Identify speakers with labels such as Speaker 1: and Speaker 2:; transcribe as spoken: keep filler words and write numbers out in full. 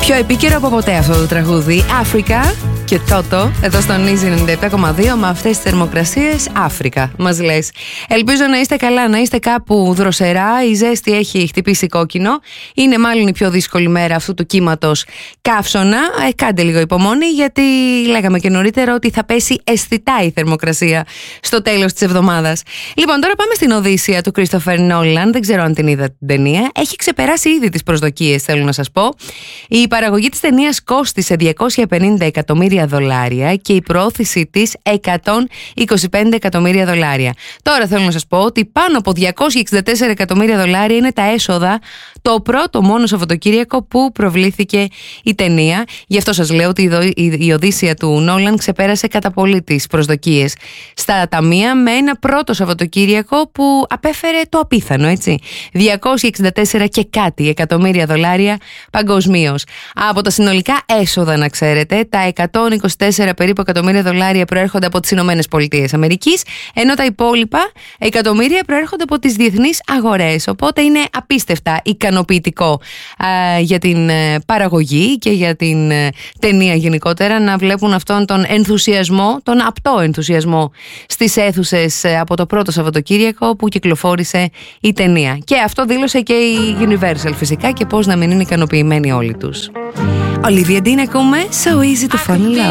Speaker 1: Πιο επίκαιρο από ποτέ αυτό το τραγούδι. Αφρικα και Τότο, εδώ στον Easy ενενήντα επτά κόμμα δύο, με αυτές τις θερμοκρασίες. Αφρικα, μας λες. Ελπίζω να είστε καλά, να είστε κάπου δροσερά. Η ζέστη έχει χτυπήσει κόκκινο. Είναι μάλλον η πιο δύσκολη μέρα αυτού του κύματος καύσωνα. Ε, κάντε λίγο υπομονή, γιατί λέγαμε και νωρίτερα ότι θα πέσει αισθητά η θερμοκρασία στο τέλος της εβδομάδας. Λοιπόν, τώρα πάμε στην Οδύσσεια του Κρίστοφερ Νόλαν. Δεν ξέρω αν την είδατε την ταινία. Έχει ξεπεράσει ήδη τις προσδοκίες, θέλω να σας πω. Η παραγωγή της ταινίας κόστισε διακόσια πενήντα εκατομμύρια δολάρια και η προώθηση της εκατόν είκοσι πέντε εκατομμύρια δολάρια. Τώρα θέλω να σας πω ότι πάνω από διακόσια εξήντα τέσσερα εκατομμύρια δολάρια είναι τα έσοδα το πρώτο μόνο Σαββατοκύριακο που προβλήθηκε η ταινία. Γι' αυτό σας λέω ότι η Οδύσσεια του Νόλαν ξεπέρασε κατά πολύ τις προσδοκίες στα ταμεία, με ένα πρώτο Σαββατοκύριακο που απέφερε το απίθανο, έτσι. διακόσια εξήντα τέσσερα και κάτι εκατομμύρια δολάρια παγκοσμίως. Από τα συνολικά έσοδα, να ξέρετε, τα εκατόν είκοσι τέσσερα περίπου εκατομμύρια δολάρια προέρχονται από τις Ηνωμένες Πολιτείες Αμερικής, ενώ τα υπόλοιπα εκατομμύρια προέρχονται από τις διεθνείς αγορές. Οπότε είναι απίστευτα ικανοποιητικό α, για την ε, παραγωγή και για την ε, ταινία γενικότερα να βλέπουν αυτόν τον ενθουσιασμό, τον απτό ενθουσιασμό στις αίθουσες ε, από το πρώτο Σαββατοκύριακο που κυκλοφόρησε η ταινία. Και αυτό δήλωσε και η Universal φυσικά, και πώς να μην είναι ικανοποιημένοι όλοι τους. Olivia Dean ακούμε, So Easy to Fall in Love.